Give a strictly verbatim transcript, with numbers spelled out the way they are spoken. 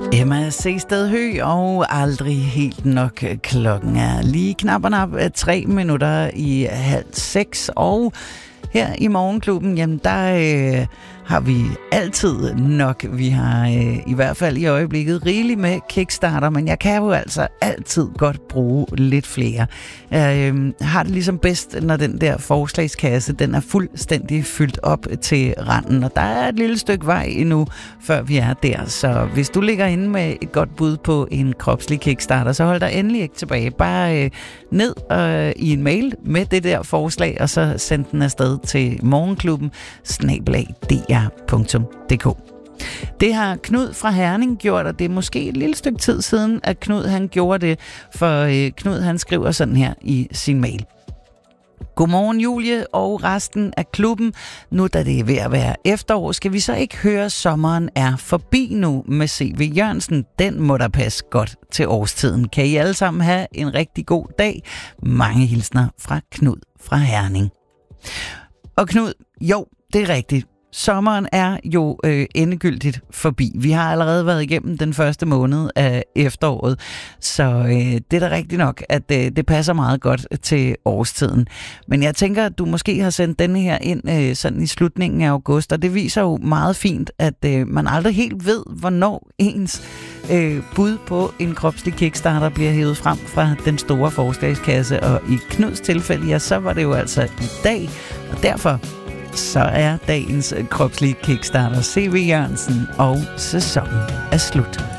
Emma Seested Høgh og aldrig helt nok. Klokken er lige knap og nap tre minutter i halv seks, og her i Morgenklubben, jamen der øh, har vi altid nok. Vi har øh, i hvert fald i øjeblikket rigeligt med Kickstarter, men jeg kan jo altså altid godt bruge lidt flere. Jeg øh, har det ligesom bedst, når den der forslagskasse, den er fuldstændig fyldt op til randen, og der er et lille stykke vej endnu, før vi er der. Så hvis du ligger inde med et godt bud på en kropslig Kickstarter, så hold dig endelig ikke tilbage. Bare øh, ned øh, i en mail med det der forslag, og så send den afsted til morgenklubben snabel-a d r punktum d k. Det har Knud fra Herning gjort, og det er måske et lille stykke tid siden, at Knud han gjorde det, for øh, Knud han skriver sådan her i sin mail. Godmorgen Julie og resten af klubben. Nu da det er ved at være efterår, skal vi så ikke høre sommeren er forbi nu med C V Jørgensen. Den må der passe godt til årstiden. Kan I alle sammen have en rigtig god dag? Mange hilsner fra Knud fra Herning. Og Knud, jo, det er rigtigt. Sommeren er jo øh, endegyldigt forbi. Vi har allerede været igennem den første måned af efteråret, så øh, det er da rigtigt nok, at øh, det passer meget godt til årstiden. Men jeg tænker, at du måske har sendt denne her ind øh, sådan i slutningen af august, og det viser jo meget fint, at øh, man aldrig helt ved, hvornår ens øh, bud på en kropslig Kickstarter bliver hævet frem fra den store forslagskasse. Og i Knuds tilfælde, ja, så var det jo altså i dag, og derfor så er dagens kropslige Kickstarter C V Jørgensen, og sæsonen er slut.